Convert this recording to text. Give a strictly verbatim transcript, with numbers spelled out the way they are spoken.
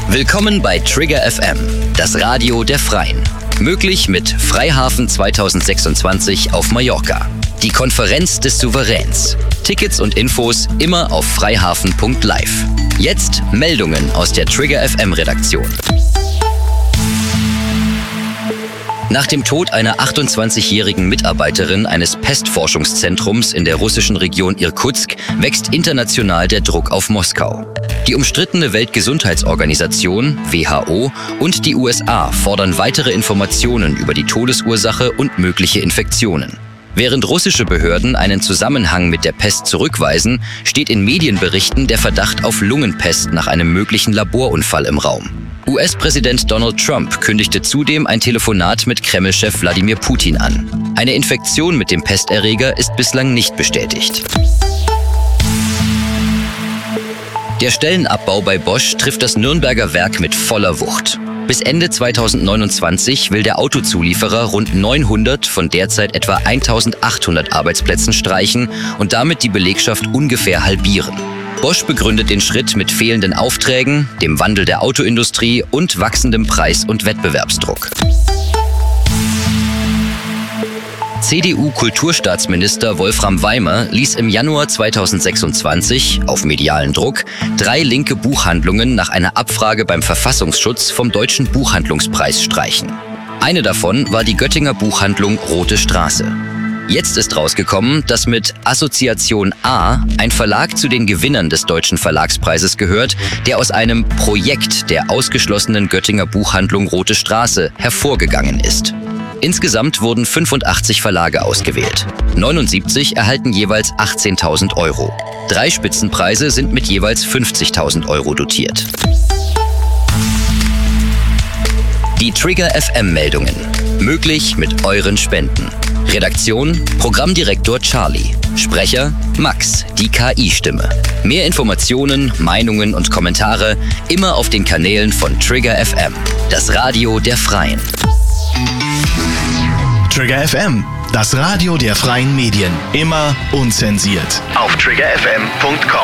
Willkommen bei Trigger F M, das Radio der Freien. Möglich mit Freihafen zwanzig sechsundzwanzig auf Mallorca. Die Konferenz des Souveräns. Tickets und Infos immer auf freihafen punkt live. Jetzt Meldungen aus der Trigger F M Redaktion. Nach dem Tod einer achtundzwanzigjährigen Mitarbeiterin eines Pestforschungszentrums in der russischen Region Irkutsk wächst international der Druck auf Moskau. Die umstrittene Weltgesundheitsorganisation W H O und die U S A fordern weitere Informationen über die Todesursache und mögliche Infektionen. Während russische Behörden einen Zusammenhang mit der Pest zurückweisen, steht in Medienberichten der Verdacht auf Lungenpest nach einem möglichen Laborunfall im Raum. U S-Präsident Donald Trump kündigte zudem ein Telefonat mit Kreml-Chef Wladimir Putin an. Eine Infektion mit dem Pesterreger ist bislang nicht bestätigt. Der Stellenabbau bei Bosch trifft das Nürnberger Werk mit voller Wucht. Bis Ende zweitausendneunundzwanzig will der Autozulieferer rund neunhundert von derzeit etwa eintausendachthundert Arbeitsplätzen streichen und damit die Belegschaft ungefähr halbieren. Bosch begründet den Schritt mit fehlenden Aufträgen, dem Wandel der Autoindustrie und wachsendem Preis- und Wettbewerbsdruck. C D U-Kulturstaatsminister Wolfram Weimer ließ im Januar zweitausendsechsundzwanzig auf medialen Druck drei linke Buchhandlungen nach einer Abfrage beim Verfassungsschutz vom Deutschen Buchhandlungspreis streichen. Eine davon war die Göttinger Buchhandlung Rote Straße. Jetzt ist rausgekommen, dass mit Assoziation A ein Verlag zu den Gewinnern des Deutschen Verlagspreises gehört, der aus einem Projekt der ausgeschlossenen Göttinger Buchhandlung Rote Straße hervorgegangen ist. Insgesamt wurden fünfundachtzig Verlage ausgewählt. neunundsiebzig erhalten jeweils achtzehntausend Euro. Drei Spitzenpreise sind mit jeweils fünfzigtausend Euro dotiert. Die Trigger F M-Meldungen. Möglich mit euren Spenden. Redaktion: Programmdirektor Charlie. Sprecher: Max, die K I-Stimme. Mehr Informationen, Meinungen und Kommentare immer auf den Kanälen von Trigger F M, das Radio der Freien. Trigger F M, das Radio der freien Medien. Immer unzensiert. Auf trigger f m punkt com